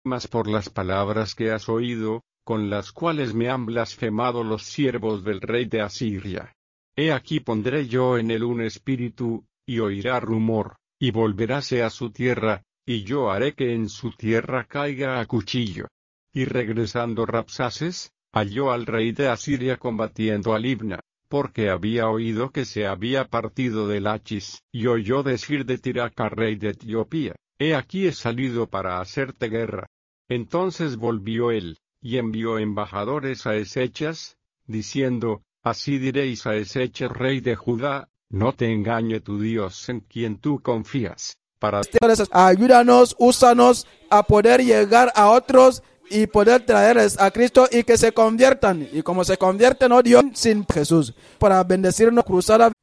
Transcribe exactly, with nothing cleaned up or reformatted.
mas por las palabras que has oído, con las cuales me han blasfemado los siervos del rey de Asiria. He aquí pondré yo en él un espíritu, y oirá rumor, y volveráse a su tierra, y yo haré que en su tierra caiga a cuchillo. Y regresando Rabsaces, halló al rey de Asiria combatiendo a Libna, porque había oído que se había partido de Lachis, y oyó decir de Tiraca rey de Etiopía, he aquí he salido para hacerte guerra. Entonces volvió él, y envió embajadores a Esechas, diciendo, así diréis a Esechas rey de Judá, no te engañe tu Dios en quien tú confías, para... Ayúdanos, úsanos a poder llegar a otros y poder traerles a Cristo y que se conviertan. Y como se convierten, oh Dios, sin Jesús, para bendecirnos, cruzar